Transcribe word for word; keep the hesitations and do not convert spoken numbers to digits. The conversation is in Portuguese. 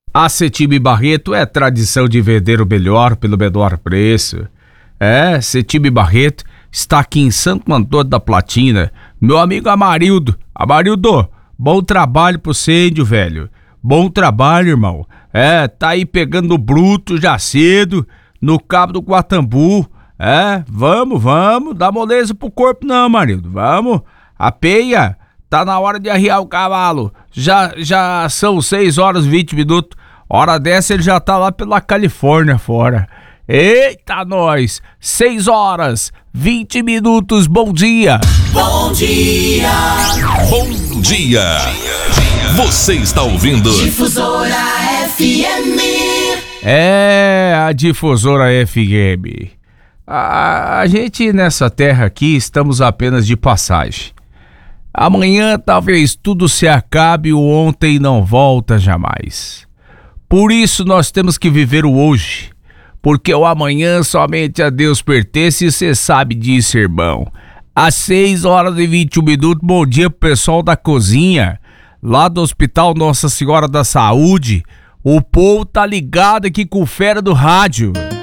A Cetib Barreto é tradição de vender o melhor pelo menor preço. É, Cetib Barreto está aqui em Santo Antônio da Platina. Meu amigo Amarildo. Amarildo, bom trabalho pro você, índio velho. Bom trabalho, irmão. É, tá aí pegando o bruto já cedo, no Cabo do Guatambu. É, vamos, vamos, dá moleza pro corpo não, Amarildo. Vamos, a peia, tá na hora de arriar o cavalo. Já, já são seis horas e vinte minutos. Hora dessa ele já tá lá pela Califórnia fora. Eita, nós! seis horas, vinte minutos, bom dia! Bom dia! Bom dia! Você está ouvindo Difusora F M. É, a Difusora F M. A, a gente nessa terra aqui estamos apenas de passagem. Amanhã talvez tudo se acabe, o ontem não volta jamais. Por isso nós temos que viver o hoje, porque o amanhã somente a Deus pertence e você sabe disso, irmão. Às seis horas e vinte e um minutos, bom dia pro pessoal da cozinha, lá do Hospital Nossa Senhora da Saúde. O povo tá ligado aqui com o Fera do Rádio.